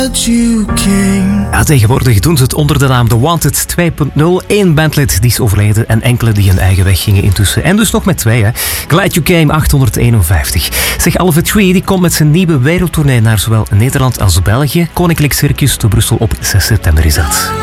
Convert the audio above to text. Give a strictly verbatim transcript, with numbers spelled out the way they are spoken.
that you came. Ja, tegenwoordig doen ze het onder de naam The Wanted twee punt nul. Eén bandlid die is overleden en enkele die hun eigen weg gingen intussen. En dus nog met twee, hè. Glad You Came achthonderdeenenvijftig. Zeg, Alpha Tree die komt met zijn nieuwe wereldtournee naar zowel Nederland als België. Koninklijk Circus te Brussel op zes september is dat.